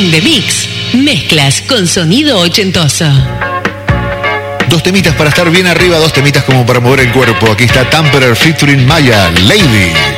In The Mix. Mezclas con sonido ochentoso. Dos temitas para estar bien arriba, dos temitas como para mover el cuerpo. Aquí está Tamperer featuring Maya, Lady.